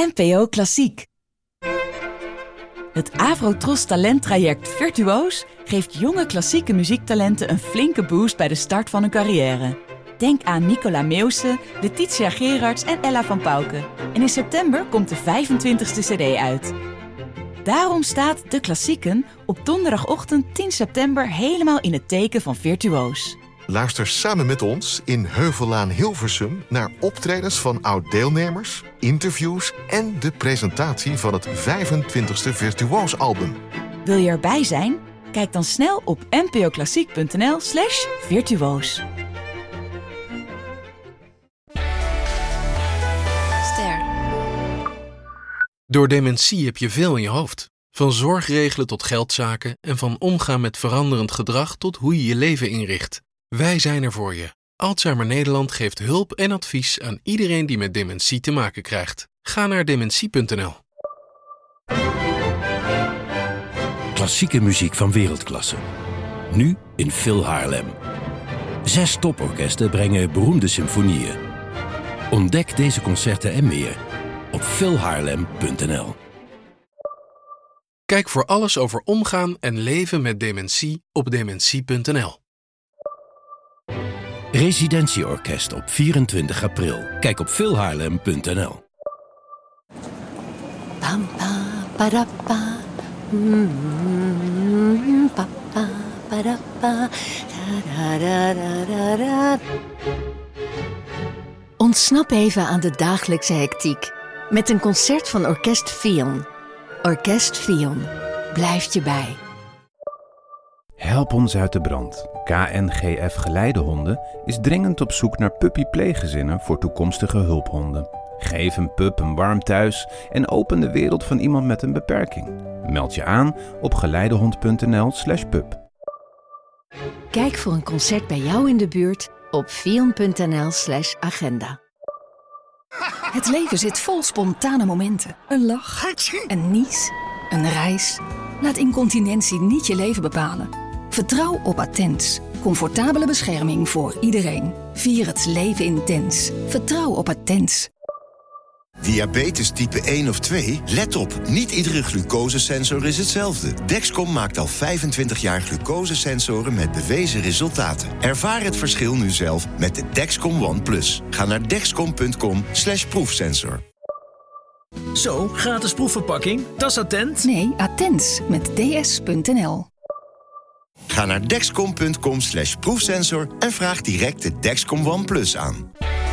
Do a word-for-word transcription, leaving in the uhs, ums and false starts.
N P O Klassiek. Het Avrotros talenttraject Virtuoos geeft jonge klassieke muziektalenten een flinke boost bij de start van hun carrière. Denk aan Nicola Meeuwse, Letitia Gerards en Ella van Pauwke. En in september komt de vijfentwintigste cd uit. Daarom staat De Klassieken op donderdagochtend tien september helemaal in het teken van Virtuoos. Luister samen met ons in Heuvellaan Hilversum naar optredens van oud-deelnemers, interviews en de presentatie van het vijfentwintigste Virtuoos-album. Wil je erbij zijn? Kijk dan snel op npoklassiek.nl slash virtuoos. Ster. Door dementie heb je veel in je hoofd. Van zorgregelen tot geldzaken en van omgaan met veranderend gedrag tot hoe je je leven inricht. Wij zijn er voor je. Alzheimer Nederland geeft hulp en advies aan iedereen die met dementie te maken krijgt. Ga naar dementie punt n l. Klassieke muziek van wereldklasse. Nu in Phil Haarlem. Zes toporkesten brengen beroemde symfonieën. Ontdek deze concerten en meer op phil haarlem punt n l. Kijk voor alles over omgaan en leven met dementie op dementie punt n l. Residentieorkest op vierentwintig april. Kijk op phil haarlem punt n l. Pam, pa, para, pa. Mm, pa, pa, para, pa. Da, da, da, da, da. Ontsnap even aan de dagelijkse hectiek met een concert van Orkest Fion. Orkest Fion blijft je bij. Help ons uit de brand. K N G F Geleidehonden is dringend op zoek naar puppy-pleeggezinnen voor toekomstige hulphonden. Geef een pup een warm thuis en open de wereld van iemand met een beperking. Meld je aan op geleidehond punt n l slash pup. Kijk voor een concert bij jou in de buurt op fion punt n l slash agenda. Het leven zit vol spontane momenten. Een lach, een nies, een reis. Laat incontinentie niet je leven bepalen. Vertrouw op Attens. Comfortabele bescherming voor iedereen. Vier het leven intens. Vertrouw op Attens. Diabetes type één of twee? Let op, niet iedere glucosesensor is hetzelfde. Dexcom maakt al vijfentwintig jaar glucosesensoren met bewezen resultaten. Ervaar het verschil nu zelf met de Dexcom One Plus. Ga naar dexcom punt com slash proefsensor. Zo, gratis proefverpakking? Dat is attent? Nee, Attens met d s punt n l. Ga naar dexcom punt com slash proefsensor en vraag direct de Dexcom One Plus aan.